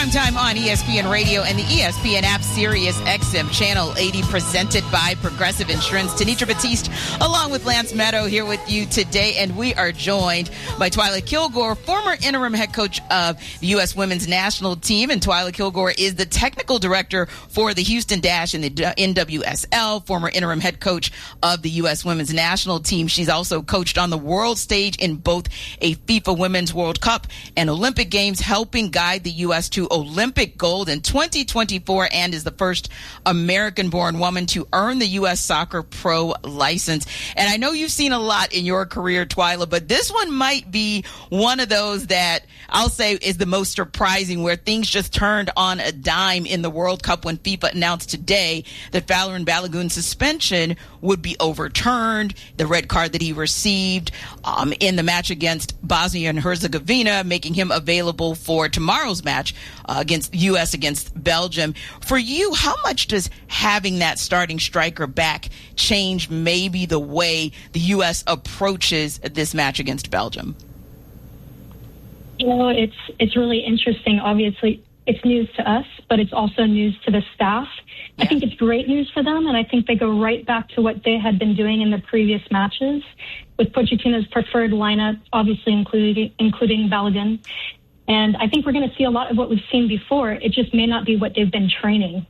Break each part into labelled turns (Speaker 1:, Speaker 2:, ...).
Speaker 1: Primetime on ESPN Radio and the ESPN app, Sirius XM Channel 80, presented by Progressive Insurance. Tanitra Batiste, along with Lance Meadow, here with you today, and we are joined by Twyla Kilgore, former interim head coach of the U.S. Women's National Team, and Twyla Kilgore is the technical director for the Houston Dash in the NWSL, former interim head coach of the U.S. Women's National Team. She's also coached on the world stage in both a FIFA Women's World Cup and Olympic Games, helping guide the U.S. to Olympic gold in 2024, and is the first American-born woman to earn the U.S. Soccer Pro license. And I know you've seen a lot in your career, Twyla, but this one might be one of those that I'll say is the most surprising, where things just turned on a dime in the World Cup when FIFA announced today that Folarin Balogun's suspension would be overturned. The red card that he received in the match against Bosnia and Herzegovina, making him available for tomorrow's match against U.S. against Belgium. For you, how much does having that starting striker back change maybe the way the U.S. approaches this match against Belgium?
Speaker 2: You know, it's really interesting. Obviously, it's news to us, but it's also news to the staff. Yeah. I think it's great news for them, and I think they go right back to what they had been doing in the previous matches with Pochettino's preferred lineup, obviously including Balogun. And I think we're going to see a lot of what we've seen before. It just may not be what they've been training.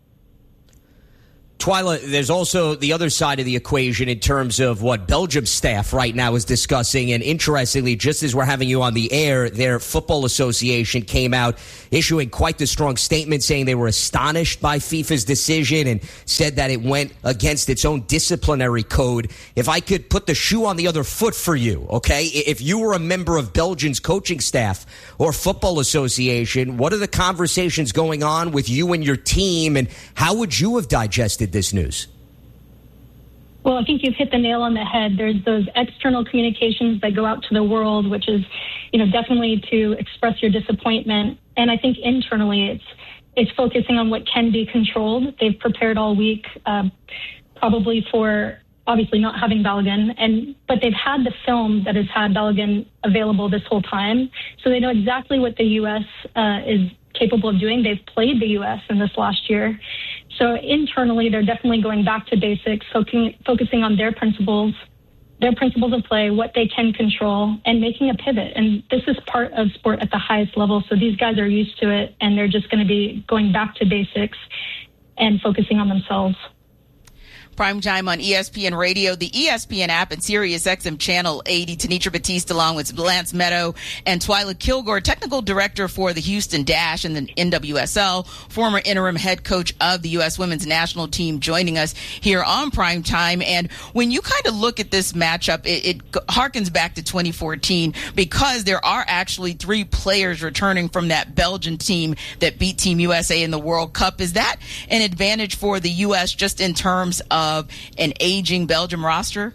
Speaker 3: Twyla, there's also the other side of the equation in terms of what Belgium's staff right now is discussing. And interestingly, just as we're having you on the air, their football association came out issuing quite the strong statement saying they were astonished by FIFA's decision and said that it went against its own disciplinary code. If I could put the shoe on the other foot for you, okay? If you were a member of Belgium's coaching staff or football association, what are the conversations going on with you and your team, and how would you have digested this news?
Speaker 2: Well, I think you've hit the nail on the head. There's those external communications that go out to the world, which is, definitely to express your disappointment. And I think internally it's focusing on what can be controlled. They've prepared all week, probably for obviously not having Balogun, but they've had the film that has had Balogun available this whole time. So they know exactly what the U.S. Is capable of doing. They've played the U.S. in this last year. So internally, they're definitely going back to basics, focusing on their principles of play, what they can control, and making a pivot. And this is part of sport at the highest level. So these guys are used to it, and they're just going to be going back to basics and focusing on themselves.
Speaker 1: Primetime on ESPN Radio, the ESPN app, and Sirius XM Channel 80. Tanitra Batiste along with Lance Meadow and Twyla Kilgore, technical director for the Houston Dash and the NWSL, former interim head coach of the U.S. Women's National Team, joining us here on Primetime. And when you kind of look at this matchup, it harkens back to 2014 because there are actually 3 players returning from that Belgian team that beat Team USA in the World Cup. Is that an advantage for the U.S. just in terms of an aging Belgium roster?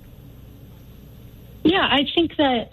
Speaker 2: Yeah, I think that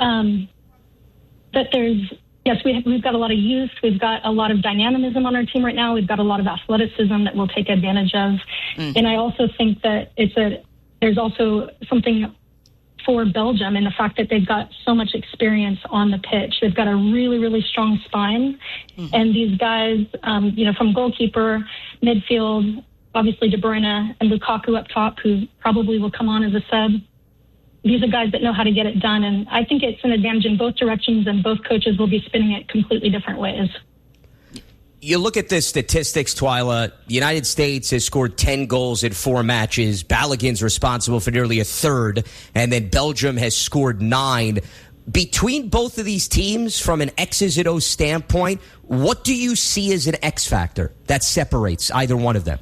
Speaker 2: we've got a lot of youth, we've got a lot of dynamism on our team right now, we've got a lot of athleticism that we'll take advantage of, and I also think that there's also something for Belgium in the fact that they've got so much experience on the pitch. They've got a really, really strong spine, and these guys, from goalkeeper, midfield, obviously De Bruyne and Lukaku up top, who probably will come on as a sub. These are guys that know how to get it done, and I think it's an advantage in both directions, and both coaches will be spinning it completely different ways.
Speaker 3: You look at the statistics, Twyla. The United States has scored 10 goals in 4 matches. Balogun's responsible for nearly a third, and then Belgium has scored 9. Between both of these teams, from an X's and O's standpoint, what do you see as an X factor that separates either one of them?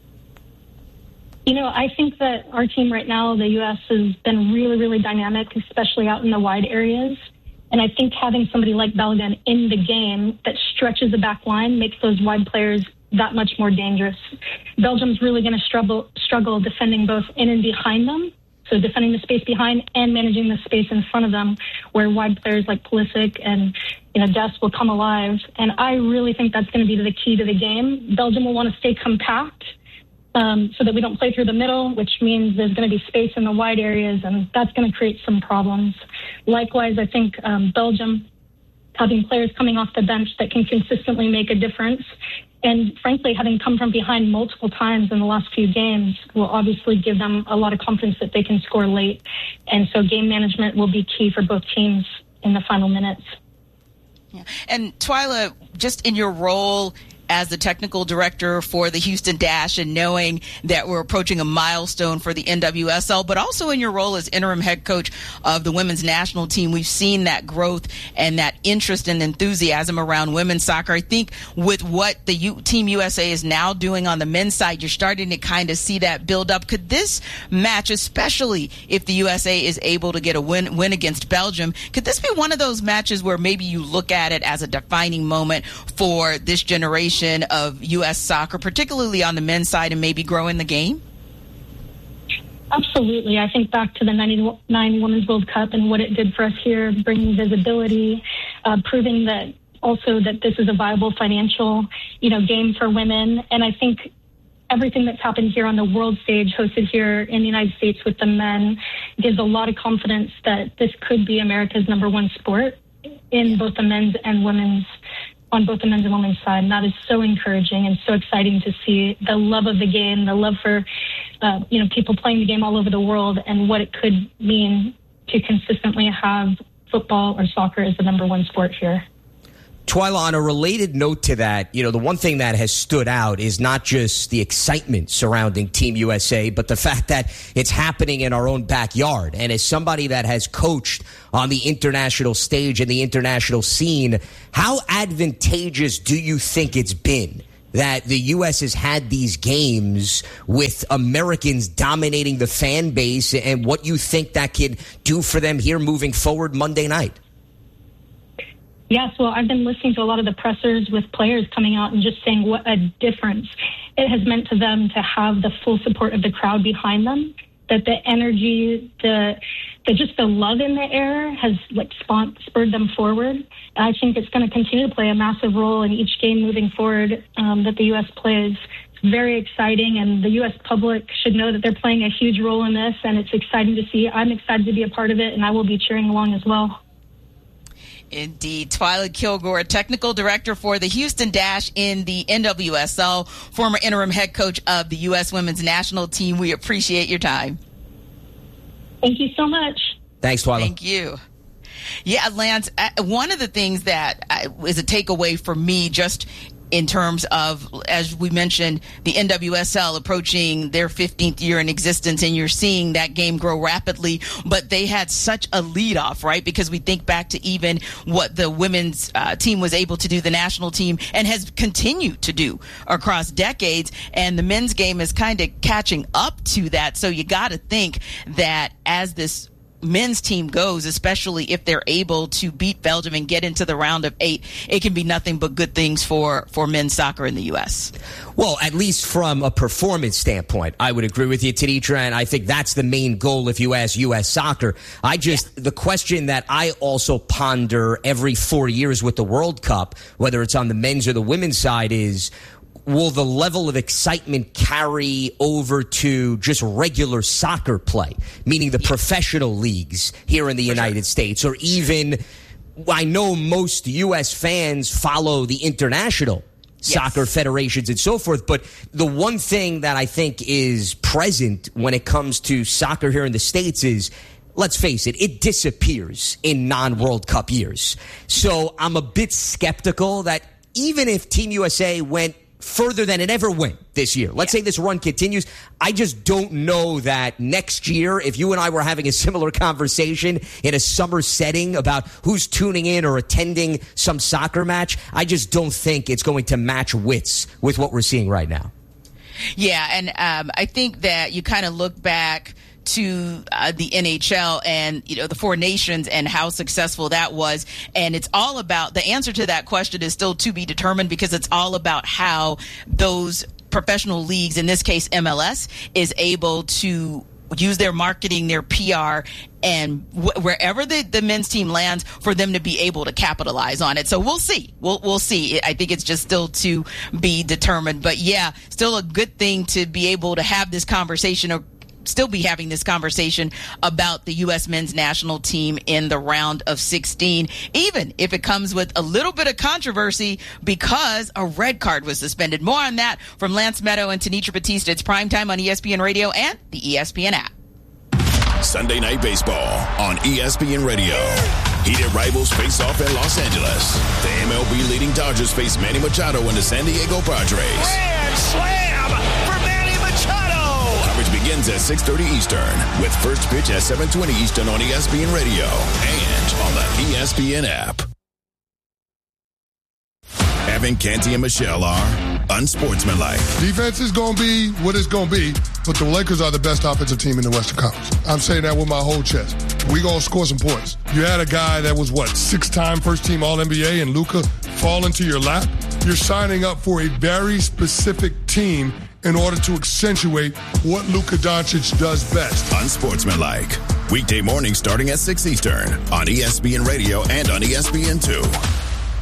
Speaker 2: I think that our team right now, the U.S., has been really, really dynamic, especially out in the wide areas. And I think having somebody like Balogun in the game that stretches the back line makes those wide players that much more dangerous. Belgium's really going to struggle defending both in and behind them, so defending the space behind and managing the space in front of them, where wide players like Pulisic and Dest will come alive. And I really think that's going to be the key to the game. Belgium will want to stay compact, so that we don't play through the middle, which means there's going to be space in the wide areas, and that's going to create some problems. Likewise, I think Belgium having players coming off the bench that can consistently make a difference. And frankly, having come from behind multiple times in the last few games will obviously give them a lot of confidence that they can score late. And so game management will be key for both teams in the final minutes.
Speaker 1: Yeah. And Twyla, just in your role as the technical director for the Houston Dash and knowing that we're approaching a milestone for the NWSL, but also in your role as interim head coach of the women's national team, we've seen that growth and that interest and enthusiasm around women's soccer. I think with what the Team USA is now doing on the men's side, you're starting to kind of see that build up. Could this match, especially if the USA is able to get a win against Belgium, could this be one of those matches where maybe you look at it as a defining moment for this generation of U.S. soccer, particularly on the men's side, and maybe growing the game?
Speaker 2: Absolutely. I think back to the 99 Women's World Cup and what it did for us here, bringing visibility, proving that also that this is a viable financial, game for women. And I think everything that's happened here on the world stage, hosted here in the United States with the men, gives a lot of confidence that this could be America's number one sport in both the men's and women's, on both the men's and women's side. And that is so encouraging and so exciting to see the love of the game, the love for, people playing the game all over the world, and what it could mean to consistently have football or soccer as the number one sport here.
Speaker 3: Twyla, on a related note to that, the one thing that has stood out is not just the excitement surrounding Team USA, but the fact that it's happening in our own backyard. And as somebody that has coached on the international stage and the international scene, how advantageous do you think it's been that the U.S. has had these games with Americans dominating the fan base, and what you think that could do for them here moving forward Monday night?
Speaker 2: Yes, well, I've been listening to a lot of the pressers with players coming out and just saying what a difference it has meant to them to have the full support of the crowd behind them, that the energy, just the love in the air has spurred them forward. And I think it's going to continue to play a massive role in each game moving forward that the U.S. plays. It's very exciting, and the U.S. public should know that they're playing a huge role in this, and it's exciting to see. I'm excited to be a part of it, and I will be cheering along as well.
Speaker 1: Indeed. Twyla Kilgore, technical director for the Houston Dash in the NWSL, former interim head coach of the U.S. women's national team. We appreciate your time.
Speaker 2: Thank you so much.
Speaker 3: Thanks, Twyla.
Speaker 1: Thank you. Yeah, Lance, one of the things that is a takeaway for me, just in terms of, as we mentioned, the NWSL approaching their 15th year in existence, and you're seeing that game grow rapidly, but they had such a leadoff, right? Because we think back to even what the women's team was able to do, the national team, and has continued to do across decades, and the men's game is kind of catching up to that. So you got to think that as this men's team goes, especially if they're able to beat Belgium and get into the round of 8, it can be nothing but good things for men's soccer in the U.S.
Speaker 3: Well, at least from a performance standpoint, I would agree with you, Tenitra, and I think that's the main goal if you ask U.S. soccer. The question that I also ponder every 4 years with the World Cup, whether it's on the men's or the women's side, is will the level of excitement carry over to just regular soccer play, meaning the professional leagues here in the United States, or even, I know most U.S. fans follow the international soccer federations and so forth, but the one thing that I think is present when it comes to soccer here in the States is, let's face it, it disappears in non-World Cup years. So I'm a bit skeptical that even if Team USA went further than it ever went this year, let's say this run continues, I just don't know that next year, if you and I were having a similar conversation in a summer setting about who's tuning in or attending some soccer match, I just don't think it's going to match wits with what we're seeing right now.
Speaker 1: Yeah, and I think that you kind of look back to the NHL and, the Four Nations and how successful that was. And it's all about, the answer to that question is still to be determined, because it's all about how those professional leagues, in this case MLS, is able to use their marketing, their PR, and wherever the men's team lands, for them to be able to capitalize on it. So we'll see. We'll see. I think it's just still to be determined. But yeah, still a good thing to be able to have this conversation still be having this conversation about the U.S. men's national team in the round of 16, even if it comes with a little bit of controversy because a red card was suspended. More on that from Lance Meadow and Tanitra Batista. It's primetime on ESPN Radio and the ESPN app.
Speaker 4: Sunday Night Baseball on ESPN Radio. Heated rivals face off in Los Angeles. The MLB leading Dodgers face Manny Machado and the San Diego Padres.
Speaker 5: Grand slam for Manny Machado!
Speaker 4: Coverage begins at 6:30 Eastern with first pitch at 7:20 Eastern on ESPN Radio and on the ESPN app. Evan, Canty, and Michelle are unsportsmanlike.
Speaker 6: Defense is going to be what it's going to be, but the Lakers are the best offensive team in the Western Conference. I'm saying that with my whole chest. We going to score some points. You had a guy that was, 6-time first-team All-NBA and Luka fall into your lap? You're signing up for a very specific team in order to accentuate what Luka Doncic does best.
Speaker 4: Unsportsmanlike. Weekday morning starting at 6 Eastern on ESPN Radio and on ESPN2.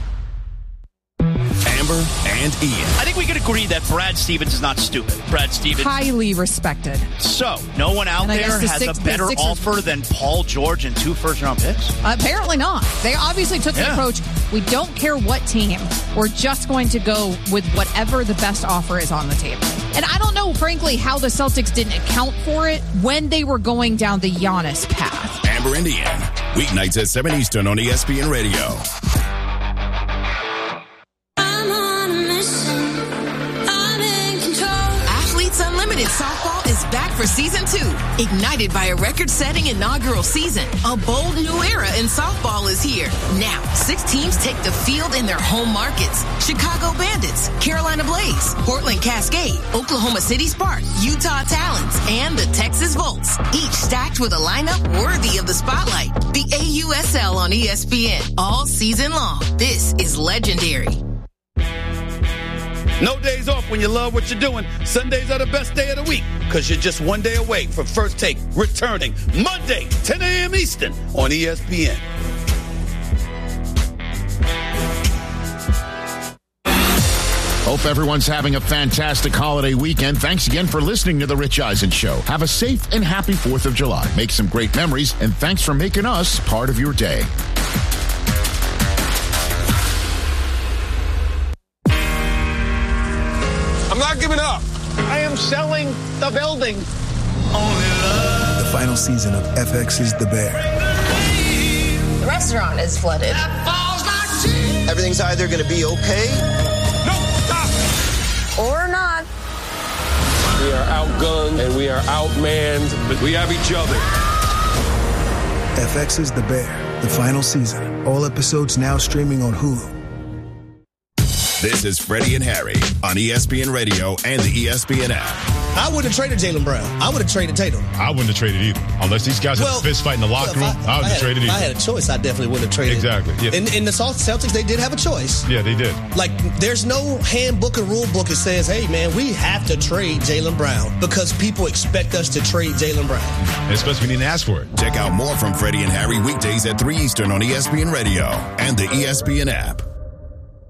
Speaker 4: Amber and Ian.
Speaker 5: I think we can agree that Brad Stevens is not stupid. Brad Stevens.
Speaker 7: Highly respected.
Speaker 5: So, no one out there has a better offer than Paul George and 2 first-round picks?
Speaker 7: Apparently not. They obviously took the approach, we don't care what team. We're just going to go with whatever the best offer is on the table. And I don't know, frankly, how the Celtics didn't account for it when they were going down the Giannis path.
Speaker 4: Amber and Ian. Weeknights at 7 Eastern on ESPN Radio.
Speaker 8: Unlimited Softball is back for Season 2. Ignited by a record-setting inaugural season, a bold new era in softball is here. Now, 6 teams take the field in their home markets. Chicago Bandits, Carolina Blaze, Portland Cascade, Oklahoma City Spark, Utah Talons, and the Texas Volts. Each stacked with a lineup worthy of the spotlight. The AUSL on ESPN all season long. This is legendary.
Speaker 9: No days off when you love what you're doing. Sundays are the best day of the week because you're just one day away from First Take returning Monday, 10 a.m. Eastern on ESPN.
Speaker 10: Hope everyone's having a fantastic holiday weekend. Thanks again for listening to The Rich Eisen Show. Have a safe and happy 4th of July. Make some great memories, and thanks for making us part of your day.
Speaker 11: I'm not giving up.
Speaker 12: I am selling the building.
Speaker 13: The final season of FX is the Bear.
Speaker 14: The restaurant is flooded.
Speaker 15: Everything's either going to be okay.
Speaker 11: No, stop.
Speaker 14: Or not.
Speaker 11: We are outgunned and we are outmanned, but we have each other.
Speaker 13: FX is the Bear. The final season. All episodes now streaming on Hulu.
Speaker 4: This is Freddie and Harry on ESPN Radio and the ESPN app.
Speaker 16: I wouldn't have traded Jaylen Brown. I would have traded Tatum.
Speaker 17: I wouldn't have traded either. Unless these guys had a fist fight in the locker room, I would have traded either.
Speaker 16: If I had a choice, I definitely wouldn't have traded.
Speaker 17: Exactly. Yeah.
Speaker 16: In the Celtics, they did have a choice.
Speaker 17: Yeah, they did.
Speaker 16: Like, there's no handbook or rule book that says, hey, man, we have to trade Jaylen Brown because people expect us to trade Jaylen Brown.
Speaker 17: Especially when we didn't ask for it.
Speaker 4: Check out more from Freddie and Harry weekdays at 3 Eastern on ESPN Radio and the ESPN app.